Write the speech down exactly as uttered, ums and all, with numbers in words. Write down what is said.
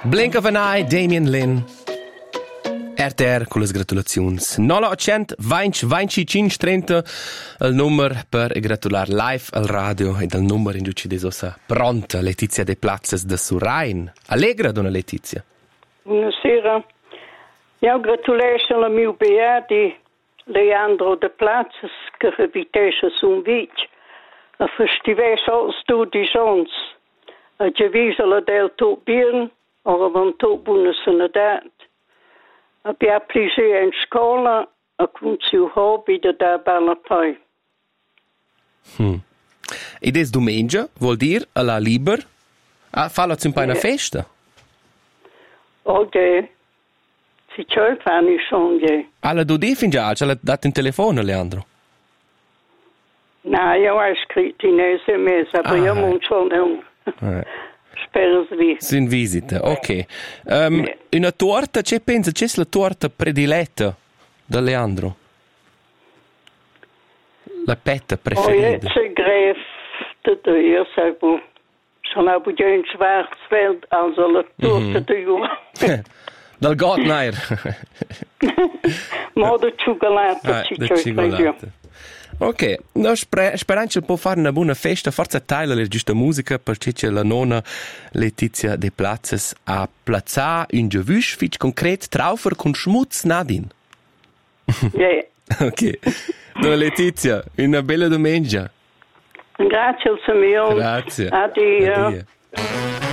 Blinka Vanai, Damien Lynn. R T R con le gratulazioni. nola ottocento venti venticinque trenta il numero per gratular live al radio e dal numero in cui ci desossa pronta Letizia De Platzes da Surain. Allegra, donna Letizia. Buonasera. Io gratulesso alla mia beati Leandro De Platzes che revitesce su un vic a festivesse als studi sons a Gevisela del Tobirn o avanto buona sanità. Abbia piacere in scuola e con suo hobby da da bella poi. Hmm. Ed es domenica, vuol dire alla liber? Ah, falla un po' una festa? Ok. Si c'è fanno songe. Alla due fin già, ce l'ha dato in telefono, Leandro? No, io ho scritto in S M S, ma io non so non. Spero di. In visita, ok. Um, yeah. Una torta, c'è pensa, c'è la torta prediletta da Leandro? La petta preferita? Oh, c'è grefft, io sabo. Sono avuto in Schwarzwald, also la torta di io. Dal Gottnair. Ma da cioccolata, ah, da cioccolata. Ok, no, spre- sperando che può fare una buona festa, forse taglia la giusta musica, perché c'è la nonna Letizia De Platzes a plazzare un giovus fitch concret traufer con schmutz nadin. Yeah. Ok, donna Letizia, una bella domenica. Grazie al Signore. Grazie. Addio. Addio.